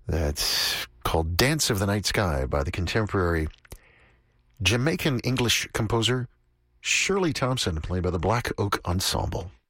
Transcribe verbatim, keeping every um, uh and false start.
That's called Dance of the Night Sky by the contemporary Jamaican English composer Shirley Thompson, played by the Black Oak Ensemble.